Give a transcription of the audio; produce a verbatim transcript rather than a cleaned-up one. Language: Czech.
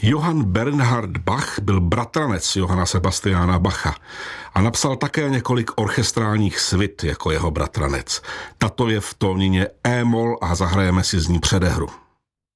Johann Bernhard Bach byl bratranec Johanna Sebastiana Bacha a napsal také několik orchestrálních svit jako jeho bratranec. Tato je v tónině E-moll a zahrajeme si z ní předehru.